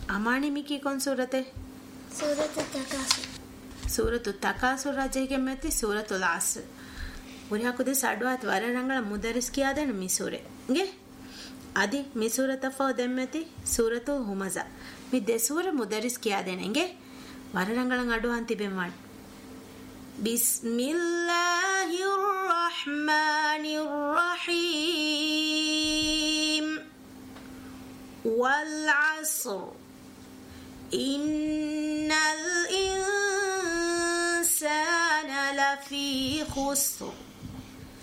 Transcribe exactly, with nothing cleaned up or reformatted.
أماني ميكي كون سورة سورة التكاثر. سورة التكاثر راجه كمتي سورة العصر. وريها كده سادوات وارنغلا مدرس كيادن مي سورة نجه أدي مي سورة تفاو دمتي سورة الهمزة مي ده سورة مدرس كيادن نجه وارنغلا غدو أنتي بمان. بسم الله الرحمن الرحيم. والعصر إن الإنسان لفي خسر